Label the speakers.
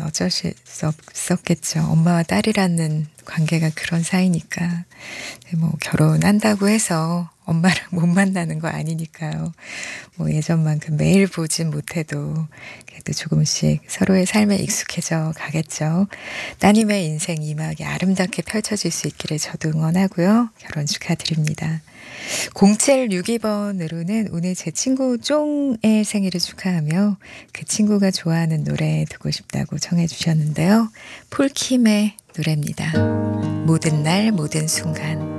Speaker 1: 어쩔 수 없었겠죠. 엄마와 딸이라는 관계가 그런 사이니까. 뭐 결혼한다고 해서 엄마랑 못 만나는 거 아니니까요. 뭐 예전만큼 매일 보진 못해도 그래도 조금씩 서로의 삶에 익숙해져 가겠죠. 따님의 인생 이막이 아름답게 펼쳐질 수 있기를 저도 응원하고요. 결혼 축하드립니다. 0762번으로는 오늘 제 친구 쫑의 생일을 축하하며 그 친구가 좋아하는 노래 듣고 싶다고 청해 주셨는데요. 폴킴의 노래입니다. 모든 날 모든 순간.